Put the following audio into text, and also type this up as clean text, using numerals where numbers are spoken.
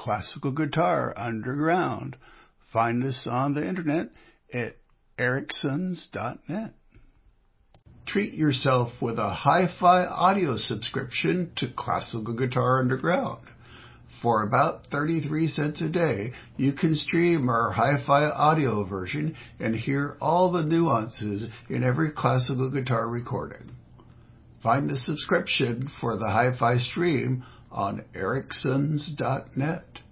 Classical Guitar Underground. Find us on the internet at ericsons.net. Treat yourself with a hi-fi audio subscription to Classical Guitar Underground. For about 33 cents a day, you can stream our hi-fi audio version and hear all the nuances in every classical guitar recording. Find the subscription for the hi-fi stream on ericsons.net.